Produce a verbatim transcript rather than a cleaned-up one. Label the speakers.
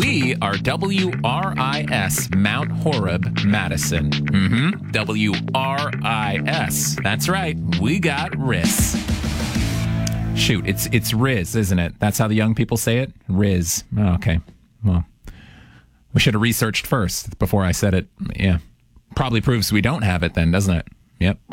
Speaker 1: We are W R I S, Mount Horeb, Madison. Mm-hmm. W R I S. That's right. We got Riz. Shoot, it's it's Riz, isn't it? That's how the young people say it? Riz. Oh, okay. Well, we should have researched first before I said it. Yeah. Probably proves we don't have it then, doesn't it? Yep.